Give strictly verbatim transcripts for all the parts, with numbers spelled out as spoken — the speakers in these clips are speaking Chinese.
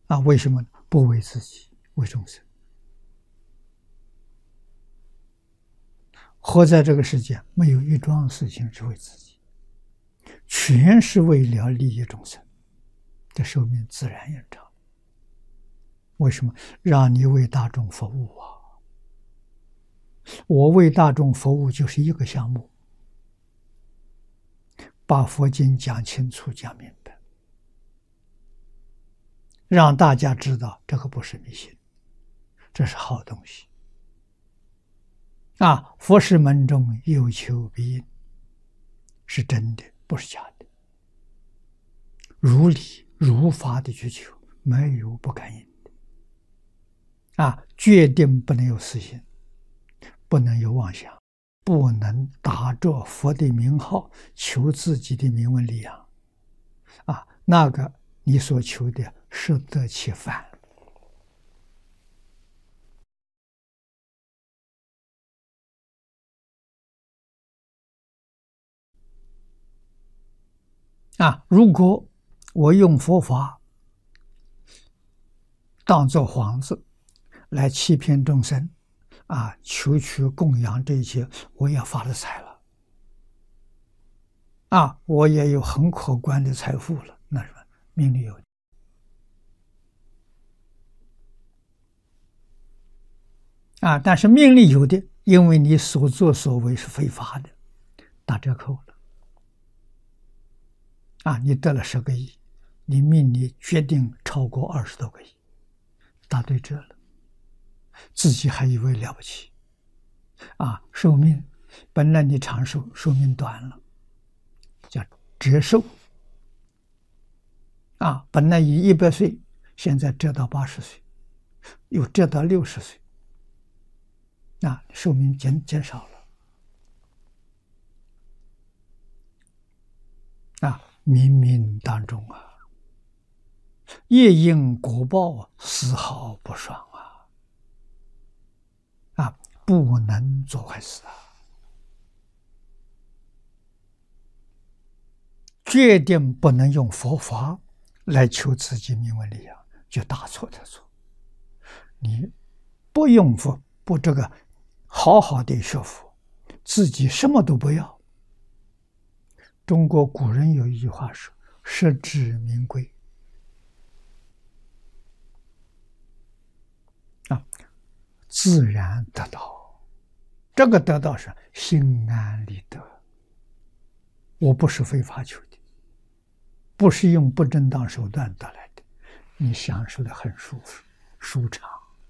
啊，为什么呢？不为自己，为众生。活在这个世界，没有一桩事情是为自己，全是为了利益众生，这寿命自然延长。为什么？让你为大众服务啊！我为大众服务就是一个项目，把佛经讲清楚、讲明白，让大家知道这个不是迷信，这是好东西。啊，佛事门中有求必应，是真的，不是假的。如理如法的去求，没有不感应的。啊，决定不能有私心，不能有妄想，不能打着佛的名号求自己的名闻利养。啊，那个你所求的适得其反。啊，如果我用佛法当作幌子来欺骗众生，啊，求取供养这些，我也发了财了，啊，我也有很可观的财富了，那什么命里有。啊，但是命里有的，因为你所作所为是非法的，打折扣了。啊，你得了十个亿，你命里决定超过二十多个亿，打对折了，自己还以为了不起。啊，寿命本来你长寿，寿命短了，叫折寿。啊，本来以一百岁，现在折到八十岁，又折到六十岁，那寿命减减少了。啊，冥冥当中啊，业因果报丝毫不爽啊！啊，不能做坏事啊！决定不能用佛法来求自己名闻利养，就大错特错。你不用佛，不这个好好的学佛，自己什么都不要。中国古人有一句话说：“实至名归。”啊，自然得到。这个得到是心安理得。我不是非法求的，不是用不正当手段得来的，你享受的很舒服、舒畅。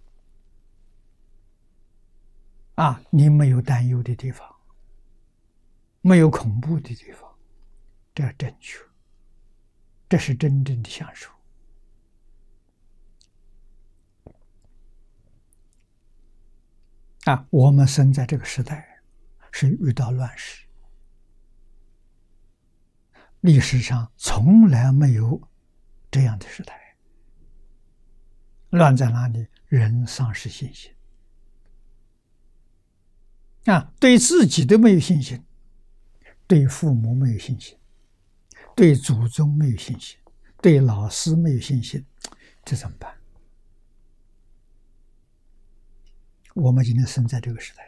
啊，你没有担忧的地方，没有恐怖的地方，这正确，这是真正的享受。啊，我们生在这个时代，是遇到乱世，历史上从来没有这样的时代。乱在哪里？人丧失信心。啊，对自己都没有信心，对父母没有信心，对祖宗没有信心，对老师没有信心，这怎么办？我们今天生在这个时代。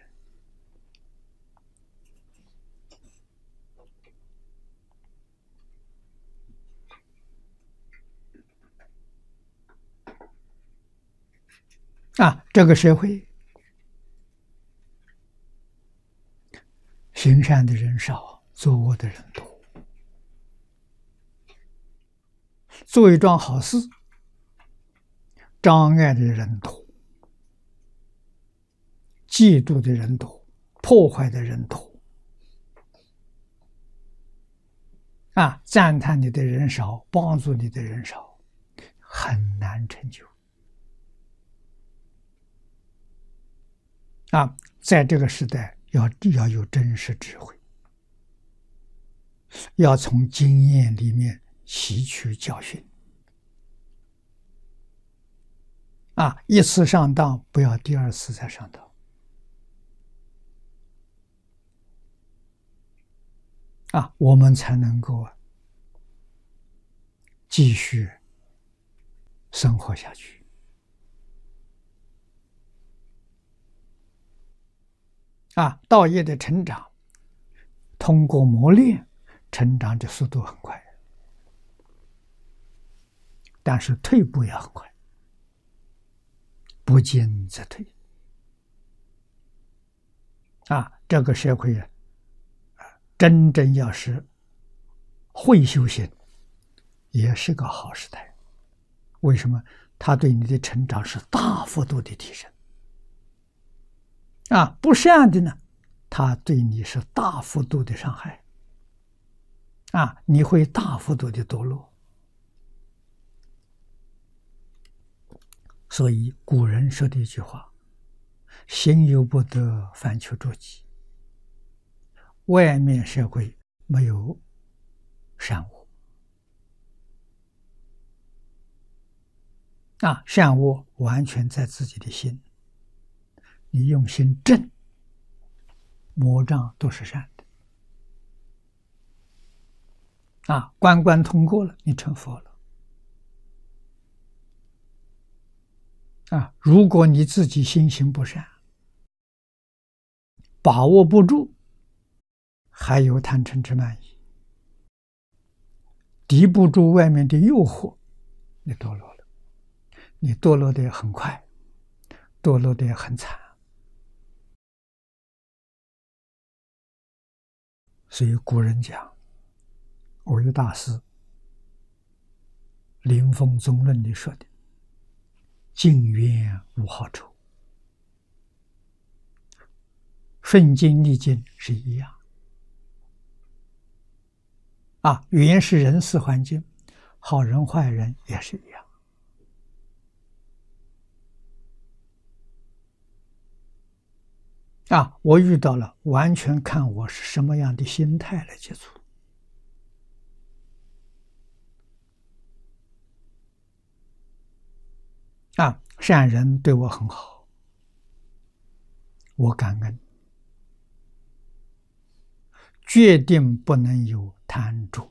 啊，这个社会行善的人少，作恶的人多。做一桩好事，障碍的人多，嫉妒的人多，破坏的人多。啊，赞叹你的人少，帮助你的人少，很难成就。啊，在这个时代要要有真实智慧，要从经验里面吸取教训。啊，一次上当，不要第二次再上当。啊，我们才能够继续生活下去。啊，道业的成长，通过磨练，成长的速度很快，但是退步也很快，不进则退。啊，这个社会啊，真正要是会修行，也是个好时代。为什么？他对你的成长是大幅度的提升。啊，不善的呢，他对你是大幅度的伤害。啊，你会大幅度的堕落。所以古人说的一句话：“行有不得，反求诸己。”外面社会没有善恶，啊，善恶完全在自己的心。你用心正，魔障都是善的。啊，关关通过了，你成佛了。啊，如果你自己心行不善，把握不住，还有贪嗔痴慢疑，抵不住外面的诱惑，你堕落了。你堕落的很快，堕落的很惨。所以古人讲，韦大师《临风宗论》里说的：“境缘无好处。”顺境逆境是一样。啊，缘是人事环境，好人坏人也是一样。啊，我遇到了，完全看我是什么样的心态来接触。啊，善人对我很好，我感恩，决定不能有贪着，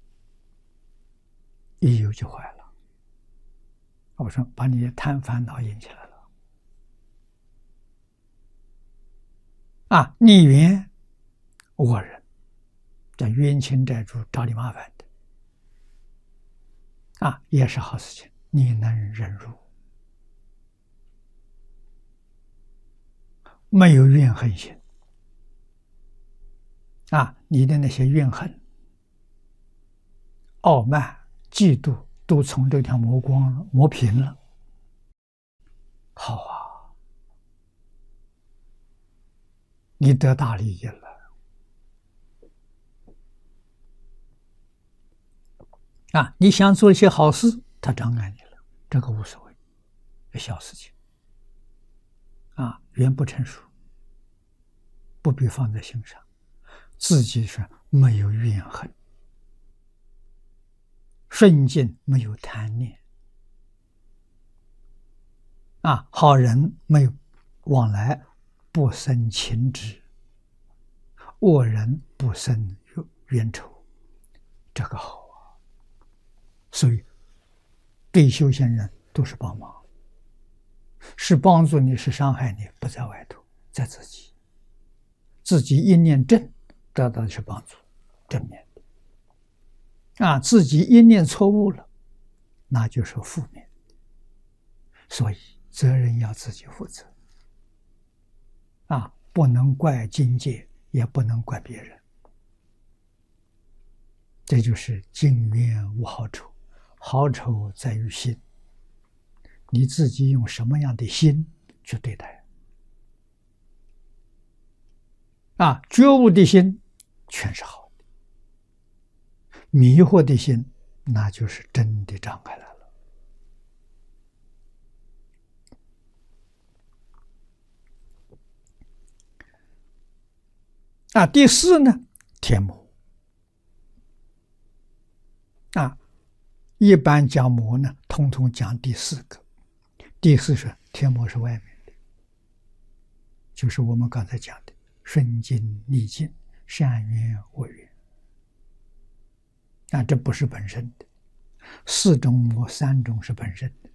一有就坏了。我说把你的贪烦恼引起来了。啊，逆缘恶人，叫冤亲债主找你麻烦的，啊，也是好事情，你能忍辱，没有怨恨心。啊，你的那些怨恨、傲慢、嫉妒，都从这条磨光了、磨平了。好啊，你得大利益了。啊，你想做一些好事，他障碍你了，这个无所谓，小事情。啊，缘不成熟，不必放在心上，自己是没有怨恨，顺境没有贪念。啊，好人没有往来，不生情执；恶人不生冤仇，这个好啊。所以，对修行人都是帮忙，是帮助你，是伤害你，不在外头，在自己。自己一念正，得到的是帮助，正面的。啊，自己一念错误了，那就是负面。所以责任要自己负责。啊，不能怪境界，也不能怪别人。这就是境缘无好处，好处在于心。你自己用什么样的心去对待？啊，觉悟的心全是好的，迷惑的心那就是真的障碍来了。啊，第四呢，天魔。啊，一般讲魔呢，统统讲第四个。第四是天魔是外面的，就是我们刚才讲的顺境逆境、善缘恶缘。啊，这不是本身的，四种魔三种是本身的。